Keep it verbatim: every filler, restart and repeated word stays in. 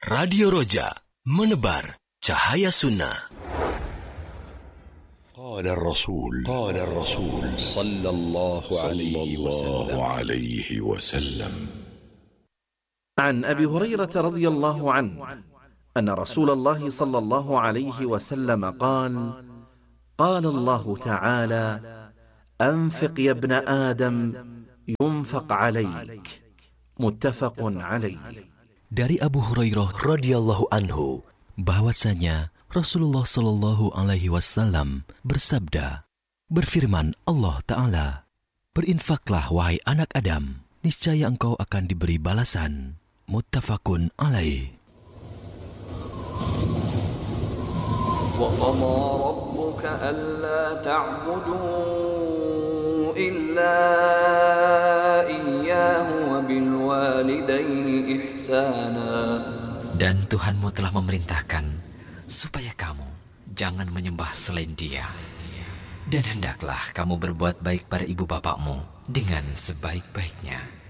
Radio Roja, menebar cahaya sunnah. قال الرسول قال الرسول صلى الله عليه وسلم عن أبي هريرة رضي الله عنه أن رسول الله صلى الله عليه وسلم قال قال الله تعالى أنفق يا ابن آدم ينفق عليك متفق عليه. Dari Abu Hurairah radhiyallahu anhu bahwasanya Rasulullah Shallallahu Alaihi Wasallam bersabda, berfirman Allah Ta'ala, berinfaklah wahai anak Adam, niscaya engkau akan diberi balasan. Muttafaqun alaih. Wa qadha rabbuka alla ta'budu illa iyyahu wa bil walidaini ihsana. Dan Tuhanmu telah memerintahkan supaya kamu jangan menyembah selain Dia. Dan hendaklah kamu berbuat baik pada ibu bapakmu dengan sebaik-baiknya.